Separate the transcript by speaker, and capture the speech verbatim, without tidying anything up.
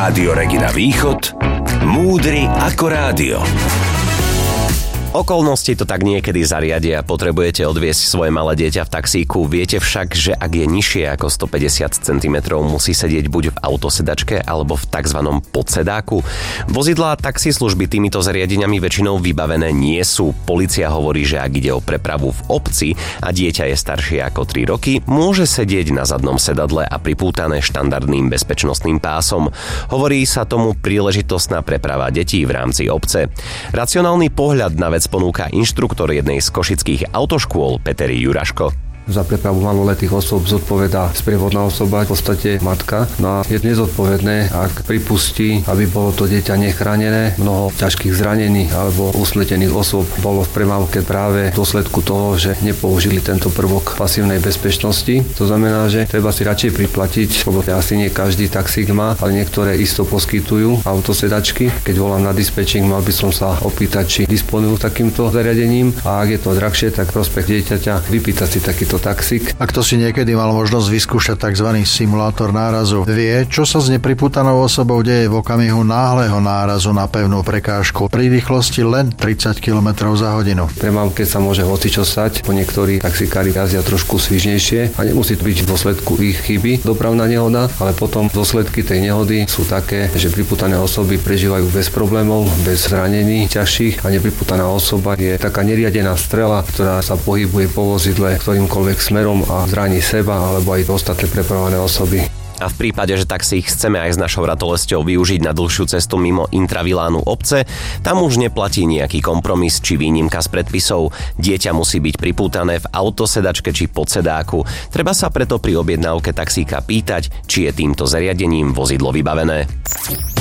Speaker 1: Rádio Regina Východ, múdry ako rádio.
Speaker 2: Okolnosti to tak niekedy zariadia, potrebujete odviesť svoje malé dieťa v taxíku, viete však, že ak je nižšie ako stopäťdesiat centimetrov, musí sedieť buď v autosedačke alebo v tzv. Podsedáku. Vozidlá taxislužby týmito zariadeniami väčšinou vybavené nie sú. Polícia hovorí, že ak ide o prepravu v obci a dieťa je staršie ako tri roky, môže sedieť na zadnom sedadle a pripútané štandardným bezpečnostným pásom. Hovorí sa tomu príležitostná preprava detí v rámci obce. Racionálny pohľad na vec ponúka inštruktor jednej z košických autoškôl Peter Juraško.
Speaker 3: Za prepravu maloletých osôb zodpovedá sprievodná osoba, v podstate matka. No a je nezodpovedné, ak pripustí, aby bolo to dieťa nechránené. Mnoho ťažkých zranení alebo usmrtených osôb bolo v premávke práve v dôsledku toho, že nepoužili tento prvok pasívnej bezpečnosti. To znamená, že treba si radšej priplatiť, lebo asi nie každý taxík má, ale niektoré isto poskytujú autosedačky. Keď volám na dispečing, mal by som sa opýtať, či disponujú takýmto zariadením, a ak je to drahšie, tak prospech dieťaťa vypýtať si takýto taxík.
Speaker 4: A kto si niekedy mal možnosť vyskúšať tzv. Simulátor nárazu, vie, čo sa s nepripútanou osobou deje v okamihu náhleho nárazu na pevnú prekážku pri rýchlosti len tridsať kilometrov za hodinu.
Speaker 3: V premávke sa môže hocičo stať, po niektorí taxikári jazdia trošku svižnejšie a nemusí byť v dôsledku ich chyby dopravná nehoda, ale potom dôsledky tej nehody sú také, že pripútané osoby prežívajú bez problémov, bez zranení ťažších, a nepripútaná osoba je taká neriadená strela, ktorá sa pohybuje po vozidle ktorýmkoľvek smerom a zraní seba alebo aj ostatné prepravované osoby.
Speaker 2: A v prípade, že taxík chceme aj s našou ratolesťou využiť na dlhšiu cestu mimo intravilánu obce, tam už neplatí nejaký kompromis či výnimka z predpisov. Dieťa musí byť pripútané v autosedačke či podsedáku. Treba sa preto pri objednávke taxíka pýtať, či je týmto zariadením vozidlo vybavené.